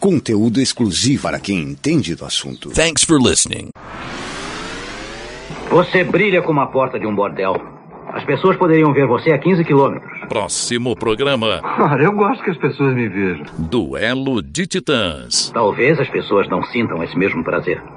Conteúdo exclusivo para quem entende do assunto. Thanks for listening. Você brilha como a porta de um bordel. As pessoas poderiam ver você a 15 quilômetros. Próximo programa. Cara, eu gosto que as pessoas me vejam. Duelo de Titãs. Talvez as pessoas não sintam esse mesmo prazer.